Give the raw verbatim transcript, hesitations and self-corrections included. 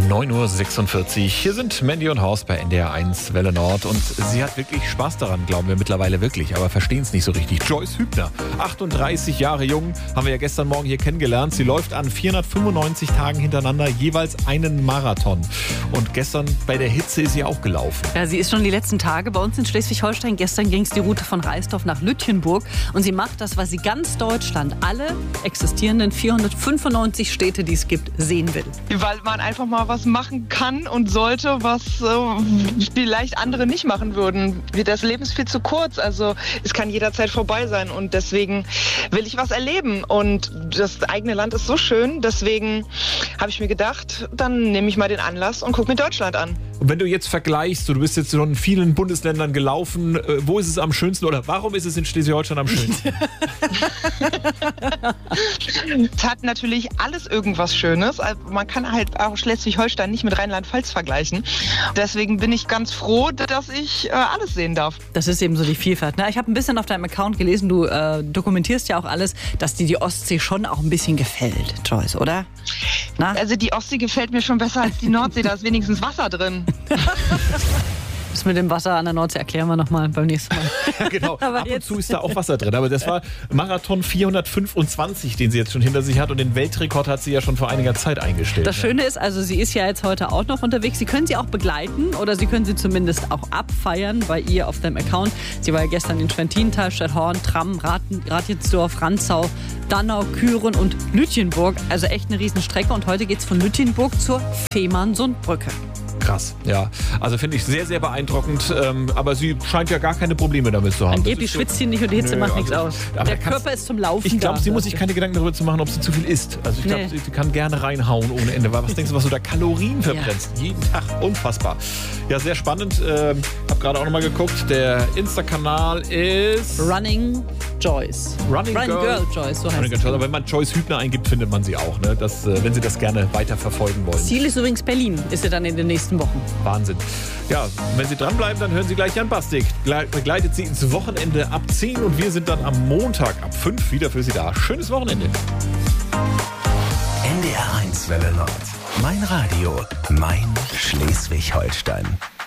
neun Uhr sechsundvierzig. Hier sind Mandy und Horst bei N D R eins Welle Nord. Und sie hat wirklich Spaß daran, glauben wir mittlerweile wirklich, aber verstehen es nicht so richtig. Joyce Hübner, achtunddreißig Jahre jung, haben wir ja gestern Morgen hier kennengelernt. Sie läuft an vierhundertfünfundneunzig Tagen hintereinander jeweils einen Marathon. Und gestern bei der Hitze ist sie auch gelaufen. Ja, sie ist schon die letzten Tage bei uns in Schleswig-Holstein. Gestern ging es die Route von Reisdorf nach Lütjenburg. Und sie macht das, was sie ganz Deutschland, alle existierenden vierhundertfünfundneunzig Städte, die es gibt, sehen will. Weil man einfach mal was machen kann und sollte, was äh, vielleicht andere nicht machen würden. Das Leben ist viel zu kurz, also es kann jederzeit vorbei sein und deswegen will ich was erleben und das eigene Land ist so schön, deswegen habe ich mir gedacht, dann nehme ich mal den Anlass und gucke mir Deutschland an. Und wenn du jetzt vergleichst, du bist jetzt schon in vielen Bundesländern gelaufen, äh, wo ist es am schönsten oder warum ist es in Schleswig-Holstein am schönsten? Es hat natürlich alles irgendwas Schönes. Also man kann halt auch Schleswig-Holstein nicht mit Rheinland-Pfalz vergleichen. Deswegen bin ich ganz froh, dass ich äh, alles sehen darf. Das ist eben so die Vielfalt. Na, ich habe ein bisschen auf deinem Account gelesen, du äh, dokumentierst ja auch alles, dass dir die Ostsee schon auch ein bisschen gefällt, Joyce, oder? Na? Also die Ostsee gefällt mir schon besser als die Nordsee, da ist wenigstens Wasser drin. Das mit dem Wasser an der Nordsee erklären wir nochmal beim nächsten Mal. Ja, genau. Aber ab und jetzt. zu ist da auch Wasser drin. Aber das war Marathon vierhundertfünfundzwanzig, den sie jetzt schon hinter sich hat. Und den Weltrekord hat sie ja schon vor einiger Zeit eingestellt. Das Schöne ist, also sie ist ja jetzt heute auch noch unterwegs. Sie können sie auch begleiten oder Sie können sie zumindest auch abfeiern bei ihr auf deinem Account. Sie war ja gestern in Schwentin, Thalstedt-Horn, Tramm, Ratjensdorf, Rantzau, Dannau, Küren und Lütjenburg. Also echt eine Riesenstrecke. Und heute geht es von Lütjenburg zur Fehmarnsundbrücke. Krass, ja. Also finde ich sehr, sehr beeindruckend. Ähm, aber sie scheint ja gar keine Probleme damit zu haben. Angeblich schwitzt sie nicht und die Hitze Nö, macht also, nichts aus. Der Körper ist zum Laufen Ich glaube, da, sie muss sagt sich keine Gedanken darüber zu machen, ob sie zu viel isst. Also ich glaube, Nee. sie, sie kann gerne reinhauen ohne Ende. Weil was denkst du, was du da Kalorien verbrennst? Jeden Tag. Unfassbar. Ja, sehr spannend. Ähm, hab gerade auch nochmal geguckt. Der Insta-Kanal ist Running Joyce. Running, Running Girl. Girl Joyce, so heißt Running es. Girl. Aber wenn man Joyce Hübner eingibt, findet man sie auch. Ne? Das, äh, wenn sie das gerne weiter verfolgen wollen. Ziel ist übrigens Berlin, ist sie dann in den nächsten Wochen. Wahnsinn. Ja, wenn Sie dranbleiben, dann hören Sie gleich Jan Bastik. Begleitet Sie ins Wochenende ab zehn und wir sind dann am Montag ab fünf wieder für Sie da. Schönes Wochenende. N D R eins Welle Nord. Mein Radio, mein Schleswig-Holstein.